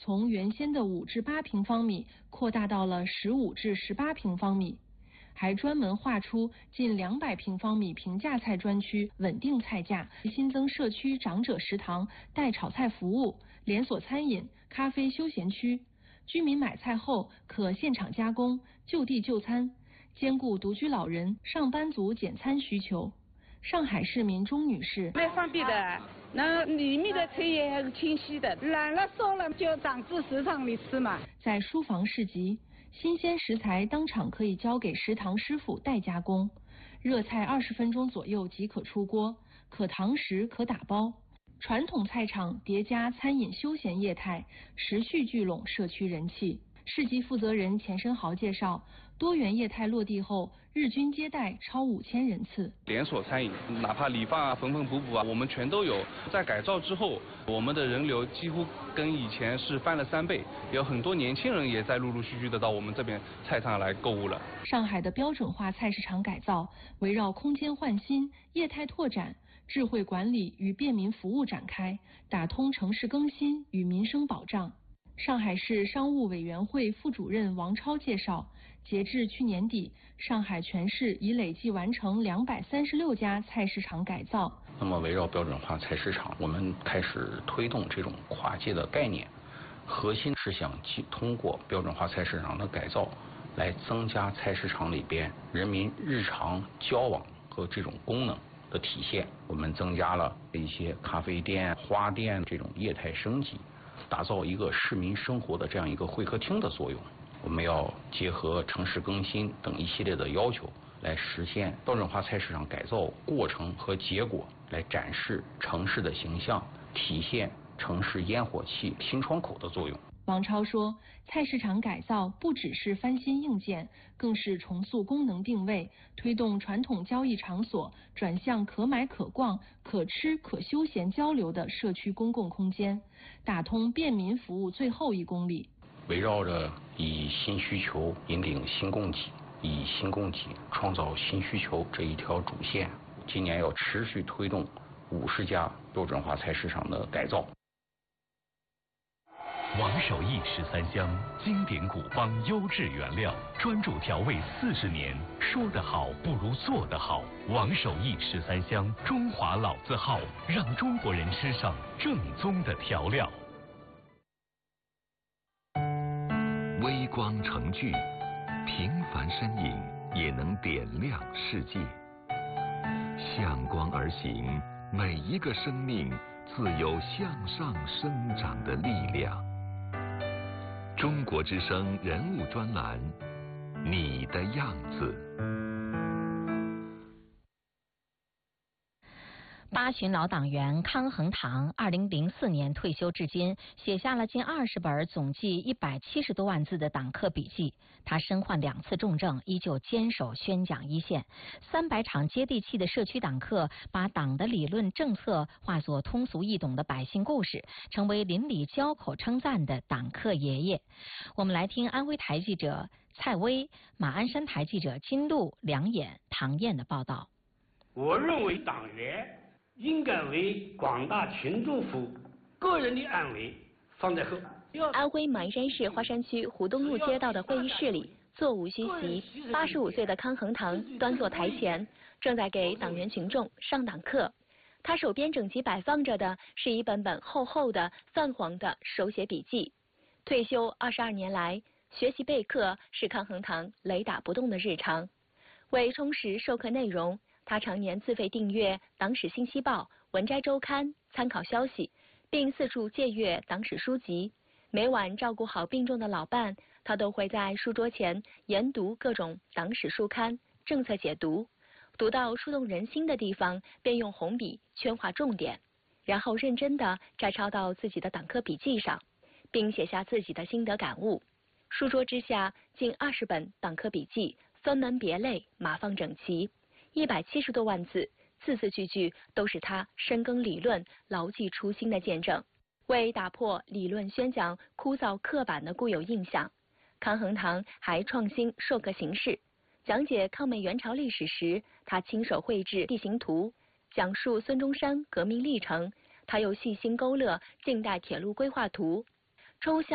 从原先的5至8平方米扩大到了15至18平方米，还专门划出近200平方米平价菜专区，稳定菜价，新增社区长者食堂、代炒菜服务、连锁餐饮、咖啡休闲区，居民买菜后可现场加工，就地就餐，兼顾独居老人、上班族简餐需求。上海市民钟女士： 蛮方便的，那里面的菜也很清晰的，懒了烧了就长至食堂里吃嘛。 在书房市集，新鲜食材当场可以交给食堂师傅代加工，热菜20分钟左右即可出锅，可堂食可打包。传统菜场叠加餐饮休闲业态，持续聚拢社区人气。市集负责人钱生豪介绍，多元业态落地后，日均接待超5000人次。 连锁餐饮，哪怕理发啊、缝缝补补啊，我们全都有。在改造之后，我们的人流几乎跟以前是翻了3倍，有很多年轻人也在陆陆续续的到我们这边菜场来购物了。 上海的标准化菜市场改造围绕空间换新、业态拓展、智慧管理与便民服务展开，打通城市更新与民生保障。上海市商务委员会副主任王超介绍，截至去年底，上海全市已累计完成236家菜市场改造。 那么围绕标准化菜市场，我们开始推动这种跨界的概念，核心是想通过标准化菜市场的改造，来增加菜市场里边人民日常交往和这种功能的体现。我们增加了一些咖啡店、花店这种业态升级，打造一个市民生活的这样一个会客厅的作用。我们要结合城市更新等一系列的要求，来实现标准化菜市场改造过程和结果，来展示城市的形象，体现城市烟火气新窗口的作用。 王超说，菜市场改造不只是翻新硬件，更是重塑功能定位，推动传统交易场所转向可买可逛、可吃可休闲交流的社区公共空间，打通便民服务最后1公里。 围绕着以新需求引领新供给，以新供给创造新需求这一条主线，今年要持续推动50家标准化菜市场的改造。 王守义13香，经典古方优质原料，专注调味40年，说得好不如做得好。王守义13香，中华老字号，让中国人吃上正宗的调料。 微光成炬，平凡身影也能点亮世界。向光而行，每一个生命自有向上生长的力量。中国之声人物专栏，你的样子。 八旬老党员康恒堂2004年退休至今，写下了近20本总计170多万字的党课笔记。他身患2次重症，依旧坚守宣讲一线。300场接地气的社区党课，把党的理论政策化作通俗易懂的百姓故事，成为邻里交口称赞的党课爷爷。我们来听安徽台记者蔡薇、马鞍山台记者金路、梁衍、唐燕的报道。 我认为党员应该为广大群众服务，个人的安危放在后。 安徽马鞍山市花山区湖东路街道的会议室里，座无虚席，85岁的康恒堂端坐台前，正在给党员群众上党课。他手边整齐摆放着的是一本本厚厚的泛黄的手写笔记。退休22年来，学习备课是康恒堂雷打不动的日常。为充实授课内容，他常年自费订阅《党史信息报》《文摘周刊》参考消息，并四处借阅党史书籍。每晚照顾好病重的老伴，他都会在书桌前研读各种党史书刊、政策解读，读到触动人心的地方，便用红笔圈划重点，然后认真地摘抄到自己的党课笔记上，并写下自己的心得感悟。书桌之下近20本党课笔记，分门别类，码放整齐，170多万字，字字句句都是他深耕理论、牢记初心的见证。为打破理论宣讲枯燥刻板的固有印象，康恒堂还创新授课形式。讲解抗美援朝历史时，他亲手绘制地形图；讲述孙中山革命历程，他又细心勾勒近代铁路规划图。抽象